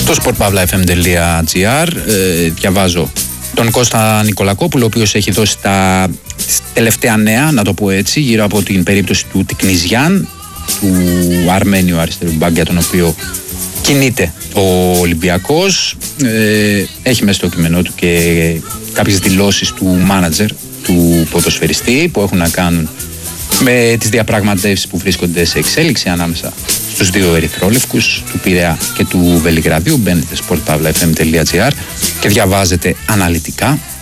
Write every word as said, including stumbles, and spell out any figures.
Στο σπορτ παύλα εφ εμ τελεία τζι άρ ε, διαβάζω τον Κώστα Νικολακόπουλο, ο οποίος έχει δώσει τα τελευταία νέα, να το πω έτσι, γύρω από την περίπτωση του Τικνιζιάν, του Αρμένιου αριστερού μπακ, για τον οποίο κινείται ο Ολυμπιακός. Ε, έχει μέσα στο κείμενό του και κάποιες δηλώσεις του μάνατζερ του ποδοσφαιριστή που έχουν να κάνουν με τις διαπραγματεύσεις που βρίσκονται σε εξέλιξη ανάμεσα στους δύο ερυθρόλευκους, του Πειραιά και του Βελιγραδίου. Μπαίνετε στο σπορτ παύλα εφ εμ τελεία τζι άρ και διαβάζετε αναλυτικά